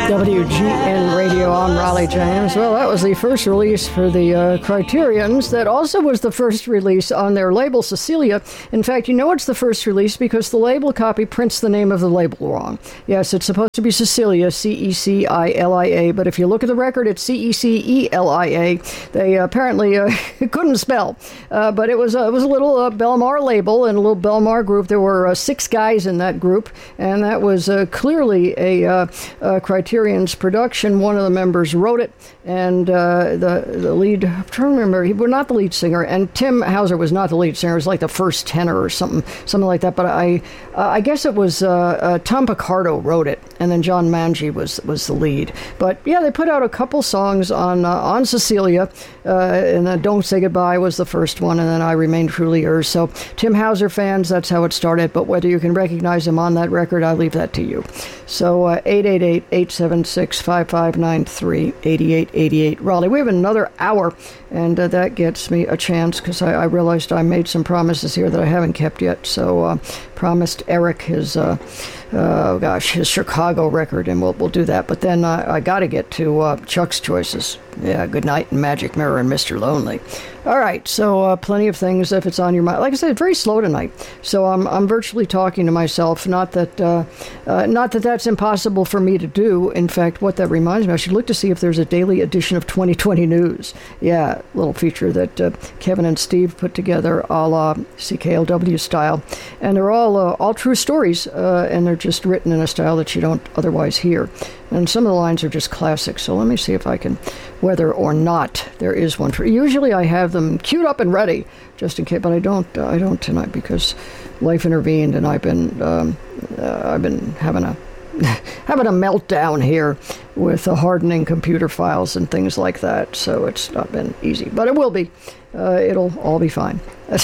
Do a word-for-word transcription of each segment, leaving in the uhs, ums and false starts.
W G N Radio, I'm Raleigh James. Well, that was the first release for the uh, Criterions. That also was the first release on their label, Cecilia. In fact, you know it's the first release because the label copy prints the name of the label wrong. Yes, it's supposed to be Cecilia, C E C I L I A, but if you look at the record, it's C E C E L I A. They uh, apparently uh, couldn't spell, uh, but it was, uh, it was a little uh, Belmar label and a little Belmar group. There were uh, six guys in that group, and that was uh, clearly a, uh, a Criterion's production. One of the members wrote it, and uh, the the lead, I'm trying to remember, he was not the lead singer, and Tim Hauser was not the lead singer. It was like the first tenor or something, something like that. But I, uh, I guess it was uh, uh, Tom Picardo wrote it, and then John Manji was was the lead. But yeah, they put out a couple songs on uh, on Cecilia, uh, and then Don't Say Goodbye was the first one, and then I Remain Truly Yours. So Tim Hauser fans, that's how it started. But whether you can recognize him on that record, I leave that to you. So uh, eight eight eight, eight seven six, five five nine three, eight eight eight eight. Raleigh, we have another hour, and uh, that gets me a chance because I, I realized I made some promises here that I haven't kept yet. So uh, promised Eric his, uh, uh, gosh, his Chicago record, and we'll we'll do that. But then uh, I got to get to uh, Chuck's choices. Yeah, Good Night and Magic Mirror and Mister Lonely. All right, so uh, plenty of things if it's on your mind. Like I said, very slow tonight, so I'm I'm virtually talking to myself. Not that uh, uh, not that that's impossible for me to do. In fact, what that reminds me, I should look to see if there's a daily edition of twenty twenty News. Yeah, little feature that uh, Kevin and Steve put together, a la C K L W style, and they're all uh, all true stories, uh, and they're just written in a style that you don't otherwise hear. And some of the lines are just classic. So let me see if I can, whether or not there is one for. Usually I have them queued up and ready, just in case. But I don't. Uh, I don't tonight because life intervened, and I've been. Um, uh, I've been having a having a meltdown here with uh, hardening computer files and things like that. So it's not been easy, but it will be. Uh, it'll all be fine.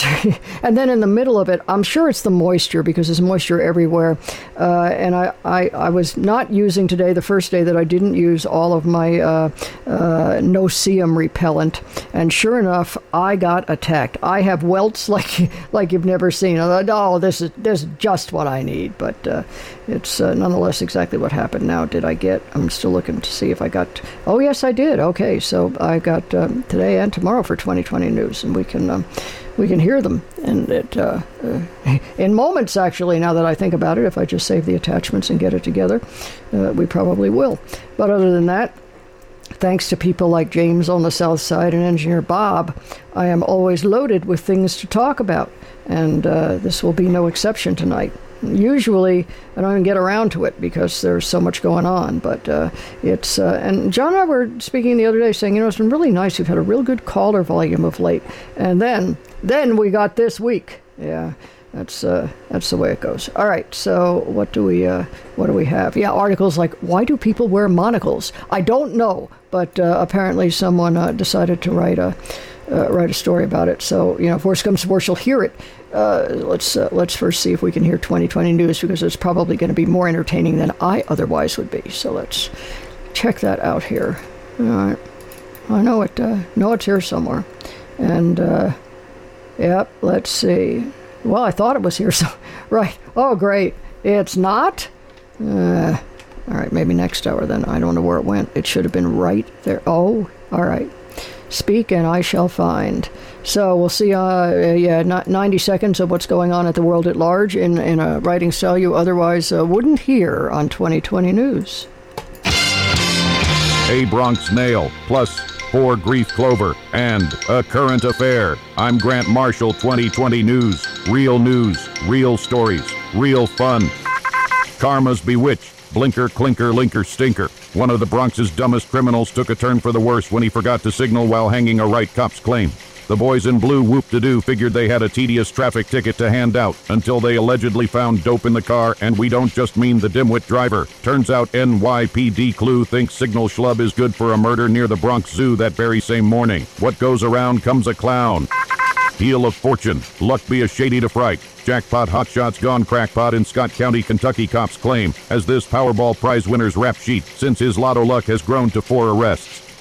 And then in the middle of it, I'm sure it's the moisture because there's moisture everywhere. Uh, and I, I, I was not using today, the first day that I didn't use all of my uh, uh, no-see-um repellent. And sure enough, I got attacked. I have welts like like you've never seen. I thought, oh, this is, this is just what I need. But uh, it's uh, nonetheless exactly what happened. Now, did I get, I'm still looking to see if I got, oh, yes, I did. Okay, so I got um, today and tomorrow for twenty twenty News, and we can... Um, We can hear them, and it uh, uh, in moments, actually, now that I think about it, if I just save the attachments and get it together, uh, we probably will. But other than that, thanks to people like James on the South Side and Engineer Bob, I am always loaded with things to talk about, and uh, this will be no exception tonight. Usually, I don't even get around to it because there's so much going on, but uh, it's, uh, and John and I were speaking the other day saying, you know, it's been really nice. We've had a real good caller volume of late, and then, then we got this week. Yeah, that's, uh, that's the way it goes. All right, so what do we, uh, what do we have? Yeah, articles like, why do people wear monocles? I don't know, but uh, apparently someone uh, decided to write a, uh, write a story about it. So, you know, if worse comes to worse, you'll hear it. Uh, let's uh, let's first see if we can hear twenty twenty News because it's probably going to be more entertaining than I otherwise would be. So let's check that out here. All right, I know it. Uh, know it's here somewhere, and uh, yep. Let's see. Well, I thought it was here. So right. Oh, great. It's not. Uh, all right. Maybe next hour then. I don't know where it went. It should have been right there. Oh, all right. Speak and I shall find. So we'll see, uh, yeah, ninety seconds of what's going on at the world at large in, in a writing style you otherwise uh, wouldn't hear on twenty twenty News. A Bronx Nail, plus four Grief Clover, and a current affair. I'm Grant Marshall, twenty twenty News. Real news, real stories, real fun. Karma's bewitched. Blinker, clinker, linker, stinker. One of the Bronx's dumbest criminals took a turn for the worse when he forgot to signal while hanging a right cop's claim. The boys in blue whoop-de-doo figured they had a tedious traffic ticket to hand out until they allegedly found dope in the car, and we don't just mean the dimwit driver. Turns out N Y P D Clue thinks signal schlub is good for a murder near the Bronx Zoo that very same morning. What goes around comes a clown. Heel of fortune. Luck be a shady to fright. Jackpot hotshots gone crackpot in Scott County, Kentucky cops claim, as this Powerball prize winner's rap sheet, since his lotto luck has grown to four arrests.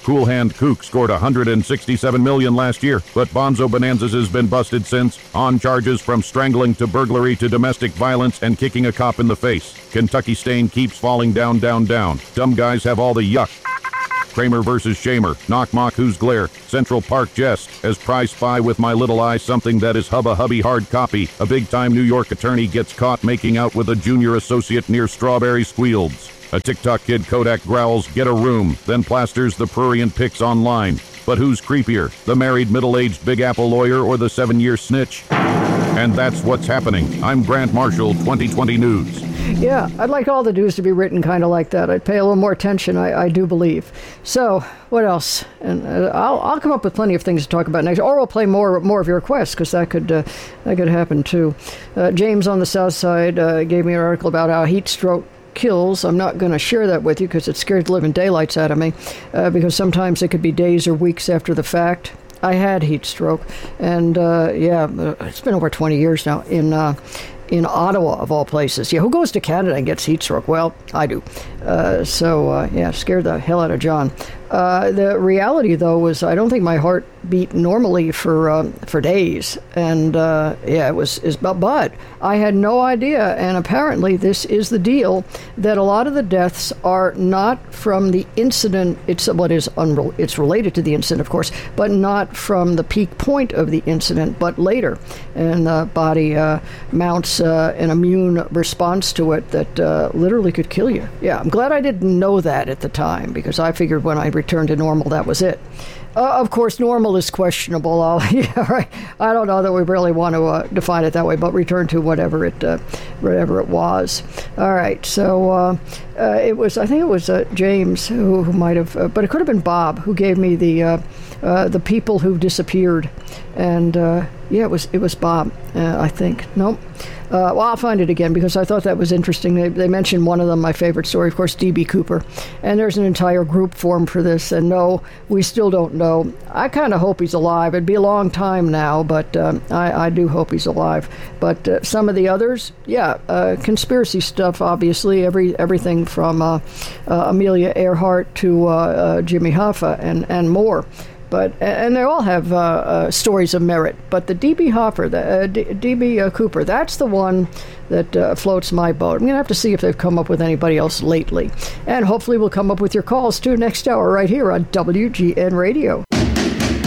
Cool Hand Kook scored one hundred sixty-seven million dollars last year, but Bonzo Bonanzas has been busted since, on charges from strangling to burglary to domestic violence and kicking a cop in the face. Kentucky stain keeps falling down, down, down. Dumb guys have all the yuck. Kramer versus Shamer, Knock Mock Who's Glare, Central Park Jest, as prize spy with my little eye something that is hubba hubby hard copy. A big-time New York attorney gets caught making out with a junior associate near Strawberry Squealds. A TikTok kid Kodak growls, get a room, then plasters the prurient pics online. But who's creepier, the married middle-aged Big Apple lawyer or the seven-year snitch? And that's what's happening. I'm Grant Marshall, twenty twenty News. Yeah, I'd like all the news to be written kind of like that. I'd pay a little more attention, I, I do believe. So, what else? And uh, I'll I'll come up with plenty of things to talk about next, or we'll play more more of your requests, because that could uh, that could happen too. Uh, James on the South Side uh, gave me an article about how heat stroke kills. I'm not going to share that with you because it scared the living daylights out of me, uh, because sometimes it could be days or weeks after the fact. I had heat stroke, and uh, yeah, it's been over twenty years now in uh, in Ottawa, of all places. Yeah, who goes to Canada and gets heat stroke? Well, I do. Uh, so, uh, yeah, scared the hell out of John. Uh, the reality, though, was I don't think my heart beat normally for um, for days. And, uh, yeah, it was, is, but, but I had no idea. And apparently this is the deal, that a lot of the deaths are not from the incident. It's what is unre- it's related to the incident, of course, but not from the peak point of the incident, but later. And the body uh, mounts uh, an immune response to it that uh, literally could kill you. Yeah, I'm glad I didn't know that at the time, because I figured when I returned to normal, that was it. Uh, of course, normal is questionable. I'll, yeah, right. I don't know that we really want to uh, define it that way, but return to whatever it, uh, whatever it was. All right. So uh, uh, it was. I think it was uh, James who, who might have, uh, but it could have been Bob who gave me the uh, uh, the people who disappeared, and uh, yeah, it was it was Bob. Uh, I think. Nope. Uh, well, I'll find it again because I thought that was interesting. They, they mentioned one of them, my favorite story, of course, D B Cooper. And there's an entire group formed for this. And no, we still don't know. I kind of hope he's alive. It'd be a long time now, but um, I, I do hope he's alive. But uh, some of the others, yeah, uh, conspiracy stuff, obviously, every everything from uh, uh, Amelia Earhart to uh, uh, Jimmy Hoffa and, and more. But, and they all have uh, uh, stories of merit. But the D B Hopper, the uh, D B Uh, Cooper, that's the one that uh, floats my boat. I'm going to have to see if they've come up with anybody else lately. And hopefully we'll come up with your calls, too, next hour right here on W G N Radio.